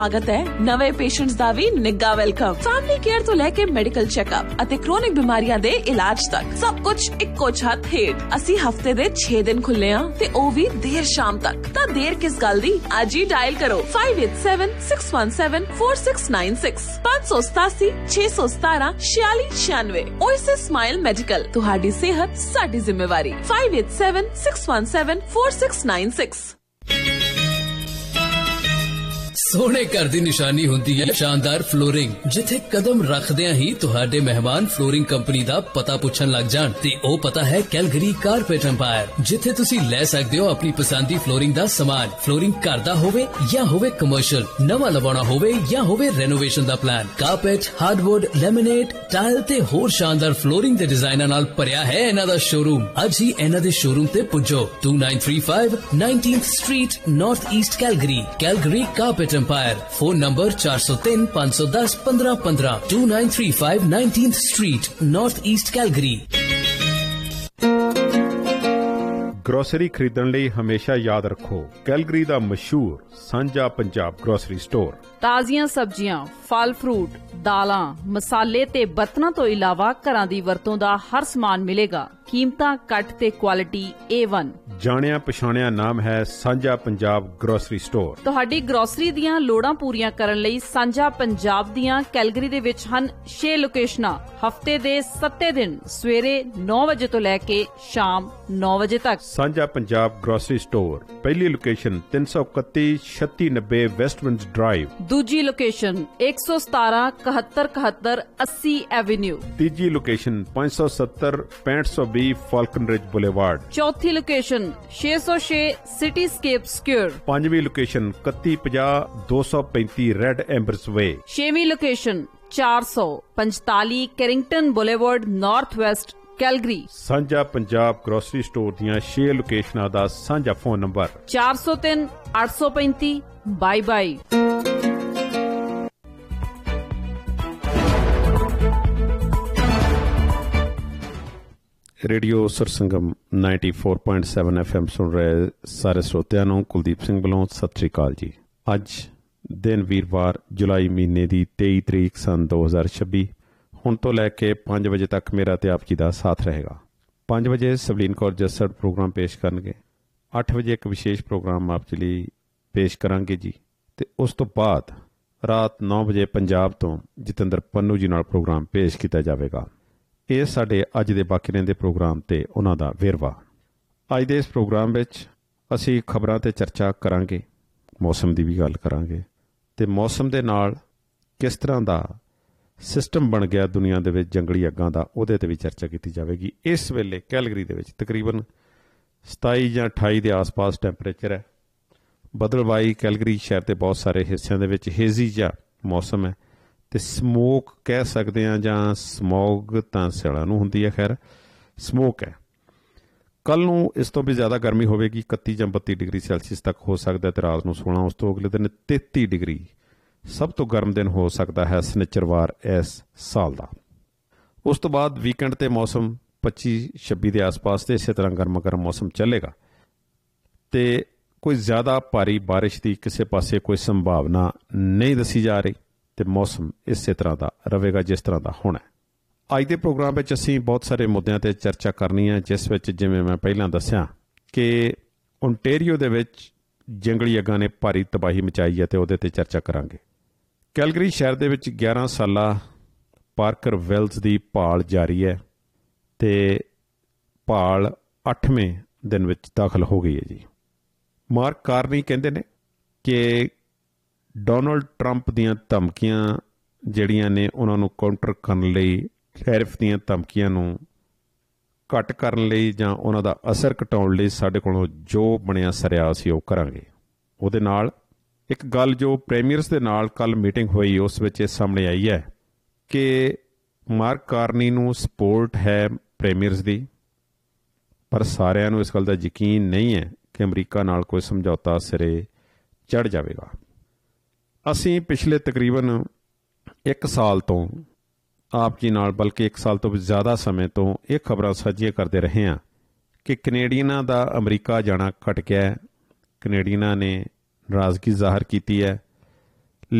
स्वागत है नवे पेशेंट्स दा भी निग्गा वेलकम। फैमिली केयर तो लेके मेडिकल चेकअप अते क्रोनिक बीमारियां दे इलाज तक सब कुछ इक्को छत हेठ। असी हफ्ते दे 6 दिन खुले हां ते ओ भी देर शाम तक। तां देर किस गल दी, अज ही डायल करो 5876174696 587 617 4696। ओएसिस स्माइल मेडिकल, तुहाडी सेहत साडी जिम्मेवारी। 5876174696। सोहने घर दी निशानी हुंदी है शानदार फ्लोरिंग, जिथे कदम रखदियां ही तुहाडे मेहमान फ्लोरिंग कंपनी दा पता पुछन लग जाण। ते ओ पता है कैलगरी कारपेट एम्पायर, जिथे तुसी ले सकदे हो अपनी पसंद दी फ्लोरिंग दा सामान। फ्लोरिंग घर दा होवे या होवे कमर्शियल, नवा लवाना होवे या होवे रेनोवेशन दा plan, carpet, hardwood, laminate, tile ते होर शानदार फ्लोरिंग दे डिजाइनां नाल भरिया है इन्हां दा शोरूम। अज ही इन्हां दे शोरूम ते पुजो 2935 19th street north east Calgary. Calgary carpet empire. Phone number 403 510 1515 2935 19th street north east Calgary. Grocery खरीदਣ ਲਈ ਹਮੇਸ਼ਾ ਯਾਦ ਰੱਖੋ ਕੈਲਗਰੀ ਦਾ ਮਸ਼ਹੂਰ ਸਾਂਝਾ ਪੰਜਾਬ ਗਰੋਸਰੀ ਸਟੋਰ। ਤਾਜ਼ੀਆਂ ਸਬਜ਼ੀਆਂ, ਫਲ ਫਰੂਟ, ਦਾਲਾਂ, ਮਸਾਲੇ ਤੇ ਬਰਤਨਾਂ ਤੋਂ ਇਲਾਵਾ ਘਰਾਂ ਦੀ ਵਰਤੋਂ ਦਾ ਹਰ ਸਮਾਨ ਮਿਲੇਗਾ। ਕੀਮਤਾਂ ਘੱਟ ਤੇ ਕੁਆਲਿਟੀ A1। ਜਾਣਿਆ ਪਛਾਣਿਆ ਨਾਮ ਹੈ ਸਾਂਝਾ ਪੰਜਾਬ ਗਰੋਸਰੀ ਸਟੋਰ। ਤੁਹਾਡੀ ਗਰੋਸਰੀ ਦੀਆਂ ਲੋੜਾਂ ਪੂਰੀਆਂ ਕਰਨ ਲਈ ਸਾਂਝਾ ਪੰਜਾਬ ਦੀਆਂ ਕੈਲਗਰੀ ਦੇ ਵਿੱਚ ਹਨ 6 ਲੋਕੇਸ਼ਨਾਂ। ਹਫਤੇ ਦੇ 7 ਦਿਨ ਸਵੇਰੇ 9 ਵਜੇ ਤੋਂ ਲੈ ਕੇ ਸ਼ਾਮ 9 ਵਜੇ ਤੱਕ। ਸਾਂਝਾ ਪੰਜਾਬ ਗਰੋਸਰੀ ਸਟੋਰ। ਪਹਿਲੀ ਲੋਕੇਸ਼ਨ 331 3690 ਵੈਸਟਵਿੰਡਸ ਡਰਾਈਵ। ਦੂਜੀ ਲੋਕੇਸ਼ਨ 117 71 71 80 ਐਵੇਨਿਊ। ਤੀਜੀ ਲੋਕੇਸ਼ਨ 570 6520 ਫਾਲਕਨ ਰਿਜ ਬੁਲੇਵਾਰਡ। ਚੌਥੀ ਲੋਕੇਸ਼ਨ 606 ਸਿਟੀਸਕੇਪ ਸਕੁਅਰ। ਪੰਜਵੀਂ ਲੋਕੇਸ਼ਨ 3150 235 ਰੈਡ ਐਂਬਰਸ ਵੇ। ਛੇਵੀਂ location 445 ਕੈਰਿੰਗਟਨ boulevard north West Calgary. ਸਾਂਝਾ ਪੰਜਾਬ ਗਰੋਸਰੀ ਸਟੋਰ ਦੀਆਂ 6 ਲੋਕੇਸ਼ਨਾਂ ਦਾ ਸਾਂਝਾ ਫੋਨ ਨੰਬਰ 403 835 22। ਰੇਡੀਓ ਸਰਸੰਗਮ 94.7 FM ਸੁਣ ਰਹੇ ਸਾਰੇ ਸਰੋਤਿਆਂ ਨੂੰ ਕੁਲਦੀਪ ਸਿੰਘ ਵੱਲੋਂ ਸਤਿ ਸ੍ਰੀ ਅਕਾਲ ਜੀ। ਅੱਜ ਦਿਨ ਵੀਰਵਾਰ ਜੁਲਾਈ ਮਹੀਨੇ ਦੀ 23 ਤਰੀਕ ਸੰਨ 2026। ਹੁਣ ਤੋਂ ਲੈ ਕੇ 5 ਵਜੇ ਤੱਕ ਮੇਰਾ ਤੇ ਆਪ ਜੀ ਦਾ ਸਾਥ ਰਹੇਗਾ। 5 ਵਜੇ ਸਵਲੀਨ ਕੌਰ ਜੱਸੜ ਪ੍ਰੋਗਰਾਮ ਪੇਸ਼ ਕਰਨਗੇ। 8 ਵਜੇ ਇੱਕ ਵਿਸ਼ੇਸ਼ ਪ੍ਰੋਗਰਾਮ ਆਪ ਜੀ ਲਈ ਪੇਸ਼ ਕਰਾਂਗੇ ਜੀ। ਤੇ ਉਸ ਤੋਂ ਬਾਅਦ ਰਾਤ 9 ਵਜੇ ਪੰਜਾਬ ਤੋਂ ਜਤਿੰਦਰ ਪੰਨੂ ਜੀ ਨਾਲ ਪ੍ਰੋਗਰਾਮ ਪੇਸ਼ ਕੀਤਾ ਜਾਵੇਗਾ। ਇਹ ਸਾਡੇ ਅੱਜ ਦੇ ਬਾਕੀ ਰਹਿੰਦੇ ਪ੍ਰੋਗਰਾਮ ਤੇ ਉਹਨਾਂ ਦਾ ਵੇਰਵਾ। ਅੱਜ ਦੇ ਇਸ ਪ੍ਰੋਗਰਾਮ ਵਿੱਚ ਅਸੀਂ ਖਬਰਾਂ ਤੇ ਚਰਚਾ ਕਰਾਂਗੇ, ਮੌਸਮ ਦੀ ਵੀ ਗੱਲ ਕਰਾਂਗੇ ਤੇ ਮੌਸਮ ਦੇ ਨਾਲ ਕਿਸ ਤਰ੍ਹਾਂ ਦਾ ਸਿਸਟਮ ਬਣ ਗਿਆ ਦੁਨੀਆ ਦੇ ਵਿੱਚ ਜੰਗਲੀ ਅੱਗਾਂ ਦਾ, ਉਹਦੇ ਤੇ ਵੀ ਚਰਚਾ ਕੀਤੀ ਜਾਵੇਗੀ। ਇਸ ਵੇਲੇ ਕੈਲਗਰੀ ਦੇ ਵਿੱਚ ਤਕਰੀਬਨ 27 ਜਾਂ 28 ਦੇ ਆਸ-ਪਾਸ ਟੈਂਪਰੇਚਰ ਹੈ। ਬਦਲਵਾਈ ਕੈਲਗਰੀ ਸ਼ਹਿਰ ਦੇ ਬਹੁਤ ਸਾਰੇ ਹਿੱਸਿਆਂ ਦੇ ਵਿੱਚ ਹੇਜ਼ੀ ਜਿਹਾ ਮੌਸਮ ਹੈ ਤੇ ਸਮੋਕ ਕਹਿ ਸਕਦੇ ਹਾਂ, ਜਾਂ ਸਮੋਗ ਤਾਂ ਸਿਆਲਾਂ ਨੂੰ ਹੁੰਦੀ ਹੈ, ਖੈਰ ਸਮੋਕ ਹੈ। ਕੱਲ੍ਹ ਨੂੰ ਇਸ ਤੋਂ ਵੀ ਜ਼ਿਆਦਾ ਗਰਮੀ ਹੋਵੇਗੀ, 31 ਜਾਂ 32 ਡਿਗਰੀ ਸੈਲਸੀਅਸ ਤੱਕ ਹੋ ਸਕਦਾ ਤੇ ਰਾਤ ਨੂੰ 16। ਉਸ ਤੋਂ ਅਗਲੇ ਦਿਨ 33 ਡਿਗਰੀ ਸਭ ਤੋਂ ਗਰਮ ਦਿਨ ਹੋ ਸਕਦਾ ਹੈ ਸਨਿਚਰਵਾਰ ਇਸ ਸਾਲ ਦਾ। ਉਸ ਤੋਂ ਬਾਅਦ ਵੀਕਐਂਡ ਤੇ ਮੌਸਮ 25-26 ਦੇ ਆਸ-ਪਾਸ ਤੇ ਇਸੇ ਤਰ੍ਹਾਂ ਗਰਮਾ ਗਰਮ ਮੌਸਮ ਚੱਲੇਗਾ ਤੇ ਕੋਈ ਜ਼ਿਆਦਾ ਭਾਰੀ ਬਾਰਿਸ਼ ਦੀ ਕਿਸੇ ਪਾਸੇ ਕੋਈ ਸੰਭਾਵਨਾ ਨਹੀਂ ਦੱਸੀ ਜਾ ਰਹੀ ਤੇ ਮੌਸਮ ਇਸੇ ਤਰ੍ਹਾਂ ਦਾ ਰਹੇਗਾ ਜਿਸ ਤਰ੍ਹਾਂ ਦਾ ਹੋਣਾ। ਅੱਜ ਦੇ ਪ੍ਰੋਗਰਾਮ ਵਿੱਚ ਅਸੀਂ ਬਹੁਤ ਸਾਰੇ ਮੁੱਦਿਆਂ ਤੇ ਚਰਚਾ ਕਰਨੀ ਹੈ, ਜਿਸ ਵਿੱਚ ਜਿਵੇਂ ਮੈਂ ਪਹਿਲਾਂ ਦੱਸਿਆ ਕਿ ਓਨਟੇਰੀਓ ਦੇ ਵਿੱਚ ਜੰਗਲੀ ਅੱਗਾਂ ਨੇ ਭਾਰੀ ਤਬਾਹੀ ਮਚਾਈ ਹੈ ਤੇ ਉਹਦੇ ਤੇ ਚਰਚਾ ਕਰਾਂਗੇ। ਕੈਲਗਰੀ ਸ਼ਹਿਰ ਦੇ ਵਿੱਚ 11 ਸਾਲਾ ਪਾਰਕਰ ਵੈਲਜ਼ ਦੀ ਭਾਲ ਜਾਰੀ ਹੈ ਤੇ ਭਾਲ 8ਵੇਂ ਦਿਨ ਵਿੱਚ ਦਾਖਲ ਹੋ ਗਈ ਹੈ ਜੀ। ਮਾਰਕ ਕਾਰਨੀ ਕਹਿੰਦੇ ਨੇ ਕਿ ਡੋਨਲਡ ਟਰੰਪ ਦੀਆਂ ਧਮਕੀਆਂ ਜਿਹੜੀਆਂ ਨੇ ਉਹਨਾਂ ਨੂੰ ਕਾਊਂਟਰ ਕਰਨ ਲਈ, ਟੈਰਿਫ ਦੀਆਂ ਧਮਕੀਆਂ ਨੂੰ ਘੱਟ ਕਰਨ ਲਈ ਜਾਂ ਉਹਨਾਂ ਦਾ ਅਸਰ ਘਟਾਉਣ ਲਈ ਸਾਡੇ ਕੋਲੋਂ ਜੋ ਬਣਿਆ ਸਰਿਆ ਅਸੀਂ ਉਹ ਕਰਾਂਗੇ। ਉਹਦੇ ਨਾਲ ਇੱਕ ਗੱਲ ਜੋ ਪ੍ਰੀਮੀਅਰਸ ਦੇ ਨਾਲ ਕੱਲ੍ਹ ਮੀਟਿੰਗ ਹੋਈ ਉਸ ਵਿੱਚ ਇਹ ਸਾਹਮਣੇ ਆਈ ਹੈ ਕਿ ਮਾਰਕ ਕਾਰਨੀ ਨੂੰ ਸਪੋਰਟ ਹੈ ਪ੍ਰੀਮੀਅਰਸ ਦੀ, ਪਰ ਸਾਰਿਆਂ ਨੂੰ ਇਸ ਗੱਲ ਦਾ ਯਕੀਨ ਨਹੀਂ ਹੈ ਕਿ ਅਮਰੀਕਾ ਨਾਲ ਕੋਈ ਸਮਝੌਤਾ ਸਿਰੇ ਚੜ੍ਹ ਜਾਵੇਗਾ। ਅਸੀਂ ਪਿਛਲੇ ਤਕਰੀਬਨ 1 ਸਾਲ ਤੋਂ ਆਪ ਜੀ ਨਾਲ, ਬਲਕਿ 1 ਸਾਲ ਤੋਂ ਵੀ ਜ਼ਿਆਦਾ ਸਮੇਂ ਤੋਂ ਇਹ ਖਬਰਾਂ ਸਾਂਝੀਆਂ ਕਰਦੇ ਰਹੇ ਹਾਂ ਕਿ ਕੈਨੇਡੀਅਨਾਂ ਦਾ ਅਮਰੀਕਾ ਜਾਣਾ ਘਟ ਗਿਆ ਹੈ। ਕੈਨੇਡੀਅਨਾਂ ਨੇ ਨਾਰਾਜ਼ਗੀ ਜ਼ਾਹਰ ਕੀਤੀ ਹੈ